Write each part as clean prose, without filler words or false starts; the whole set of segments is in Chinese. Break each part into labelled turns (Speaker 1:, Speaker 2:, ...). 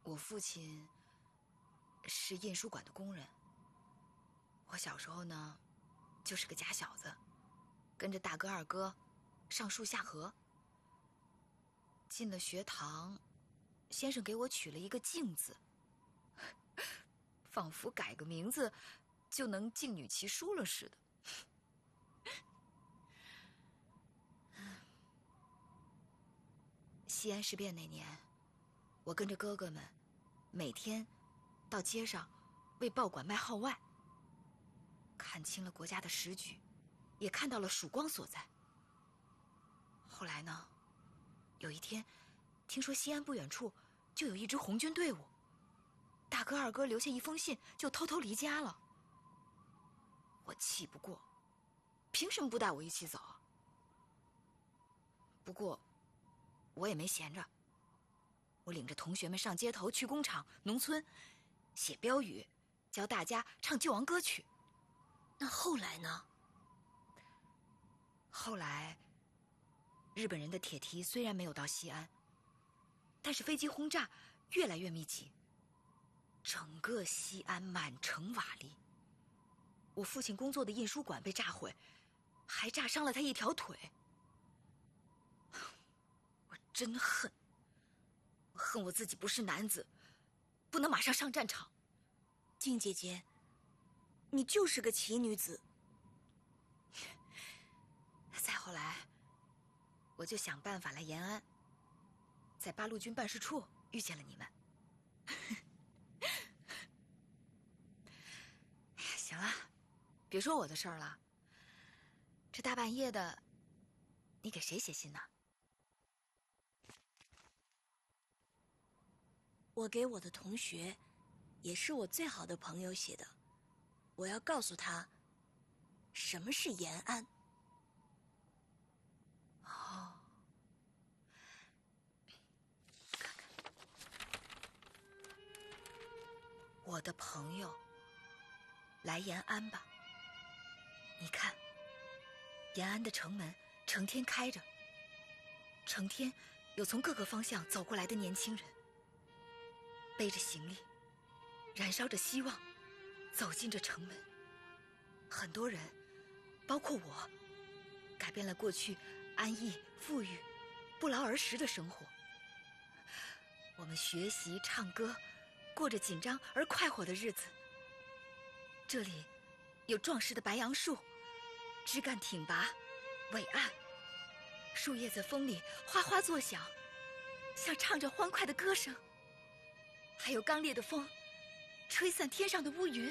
Speaker 1: 我父亲是印书馆的工人。我小时候呢，就是个假小子，跟着大哥二哥上树下河。进了学堂，先生给我取了一个静字，仿佛改个名字就能静女其书了似的。西安事变那年，我跟着哥哥们每天到街上为报馆卖号外，看清了国家的时局，也看到了曙光所在。后来呢，有一天听说西安不远处就有一支红军队伍，大哥二哥留下一封信就偷偷离家了。我气不过，凭什么不带我一起走？不过我也没闲着，我领着同学们上街头、去工厂、农村，写标语，教大家唱救亡歌曲。
Speaker 2: 那后来呢？
Speaker 1: 后来，日本人的铁蹄虽然没有到西安，但是飞机轰炸越来越密集，整个西安满城瓦砾。我父亲工作的印书馆被炸毁，还炸伤了他一条腿。我真恨，我恨我自己不是男子，不能马上上战场。
Speaker 2: 静姐姐，你就是个奇女子。
Speaker 1: 再后来，我就想办法来延安，在八路军办事处遇见了你们。哎呀，行了，别说我的事儿了。这大半夜的，你给谁写信呢？
Speaker 2: 我给我的同学，也是我最好的朋友写的。我要告诉他，什么是延安。
Speaker 1: 哦，看看，我的朋友，来延安吧。你看，延安的城门成天开着，成天有从各个方向走过来的年轻人，背着行李，燃烧着希望，走进这城门。很多人，包括我，改变了过去安逸、富裕、不劳而食的生活。我们学习、唱歌，过着紧张而快活的日子。这里有壮实的白杨树，枝干挺拔，伟岸，树叶在风里哗哗作响，像唱着欢快的歌声。还有刚烈的风，吹散天上的乌云。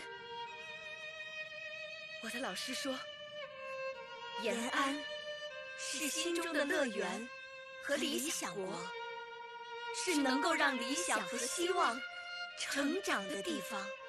Speaker 1: 我的老师说，延安是心中的乐园和理想国，
Speaker 2: 是能够让理想和希望成长的地方。